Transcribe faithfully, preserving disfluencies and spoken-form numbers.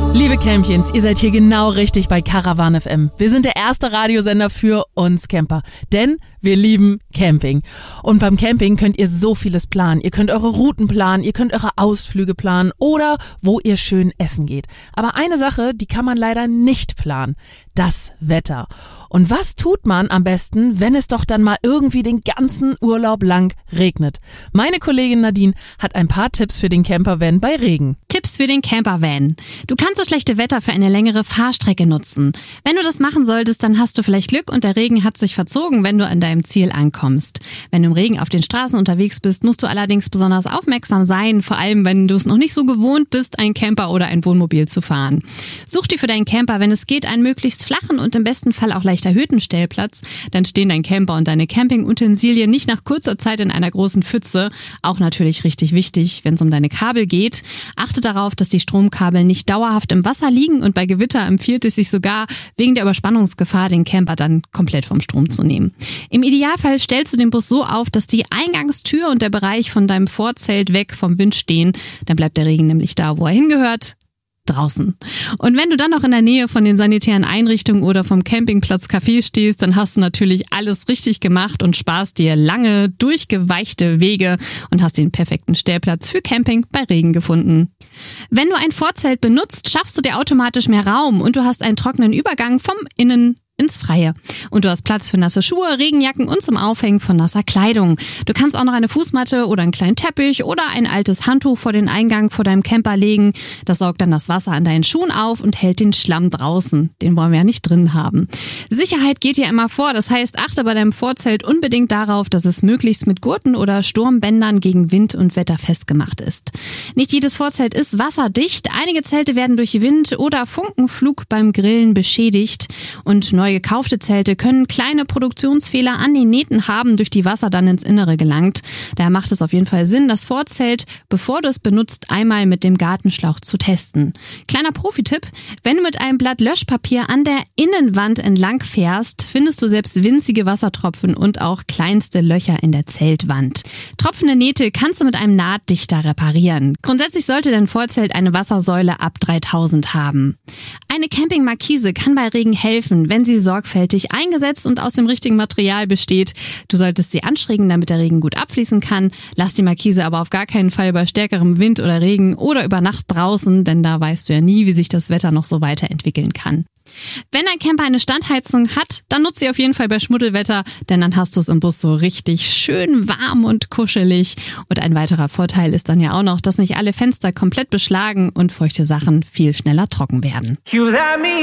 Liebe Campions, ihr seid hier genau richtig bei Caravan F M. Wir sind der erste Radiosender für uns Camper, denn wir lieben Camping. Und beim Camping könnt ihr so vieles planen. Ihr könnt eure Routen planen, ihr könnt eure Ausflüge planen oder wo ihr schön essen geht. Aber eine Sache, die kann man leider nicht planen: das Wetter. Und was tut man am besten, wenn es doch dann mal irgendwie den ganzen Urlaub lang regnet? Meine Kollegin Nadine hat ein paar Tipps für den Campervan bei Regen. Tipps für den Campervan. Du kannst das schlechte Wetter für eine längere Fahrstrecke nutzen. Wenn du das machen solltest, dann hast du vielleicht Glück und der Regen hat sich verzogen, wenn du an deinem Ziel ankommst. Wenn du im Regen auf den Straßen unterwegs bist, musst du allerdings besonders aufmerksam sein, vor allem wenn du es noch nicht so gewohnt bist, ein Camper oder ein Wohnmobil zu fahren. Such dir für deinen Camper, wenn es geht, einen möglichst flachen und im besten Fall auch leicht erhöhten Stellplatz. Dann stehen dein Camper und deine Campingutensilien nicht nach kurzer Zeit in einer großen Pfütze. Auch natürlich richtig wichtig, wenn es um deine Kabel geht. Achte darauf, dass die Stromkabel nicht dauerhaft im Wasser liegen und bei Gewitter empfiehlt es sich sogar, wegen der Überspannungsgefahr den Camper dann komplett vom Strom zu nehmen. Im Idealfall stellst du den Bus so auf, dass die Eingangstür und der Bereich von deinem Vorzelt weg vom Wind stehen. Dann bleibt der Regen nämlich da, wo er hingehört: draußen. Und wenn du dann noch in der Nähe von den sanitären Einrichtungen oder vom Campingplatz Café stehst, dann hast du natürlich alles richtig gemacht und sparst dir lange, durchgeweichte Wege und hast den perfekten Stellplatz für Camping bei Regen gefunden. Wenn du ein Vorzelt benutzt, schaffst du dir automatisch mehr Raum und du hast einen trockenen Übergang vom Innen ins Freie. Und du hast Platz für nasse Schuhe, Regenjacken und zum Aufhängen von nasser Kleidung. Du kannst auch noch eine Fußmatte oder einen kleinen Teppich oder ein altes Handtuch vor den Eingang vor deinem Camper legen. Das saugt dann das Wasser an deinen Schuhen auf und hält den Schlamm draußen. Den wollen wir ja nicht drin haben. Sicherheit geht ja immer vor. Das heißt, achte bei deinem Vorzelt unbedingt darauf, dass es möglichst mit Gurten oder Sturmbändern gegen Wind und Wetter festgemacht ist. Nicht jedes Vorzelt ist wasserdicht. Einige Zelte werden durch Wind oder Funkenflug beim Grillen beschädigt und neu gekaufte Zelte können kleine Produktionsfehler an den Nähten haben, durch die Wasser dann ins Innere gelangt. Daher macht es auf jeden Fall Sinn, das Vorzelt, bevor du es benutzt, einmal mit dem Gartenschlauch zu testen. Kleiner Profi-Tipp: Wenn du mit einem Blatt Löschpapier an der Innenwand entlang fährst, findest du selbst winzige Wassertropfen und auch kleinste Löcher in der Zeltwand. Tropfende Nähte kannst du mit einem Nahtdichter reparieren. Grundsätzlich sollte dein Vorzelt eine Wassersäule ab dreitausend haben. Eine Campingmarkise kann bei Regen helfen, wenn sie sorgfältig eingesetzt und aus dem richtigen Material besteht. Du solltest sie anschrägen, damit der Regen gut abfließen kann. Lass die Markise aber auf gar keinen Fall bei stärkerem Wind oder Regen oder über Nacht draußen, denn da weißt du ja nie, wie sich das Wetter noch so weiterentwickeln kann. Wenn dein Camper eine Standheizung hat, dann nutze sie auf jeden Fall bei Schmuddelwetter, denn dann hast du es im Bus so richtig schön warm und kuschelig. Und ein weiterer Vorteil ist dann ja auch noch, dass nicht alle Fenster komplett beschlagen und feuchte Sachen viel schneller trocken werden.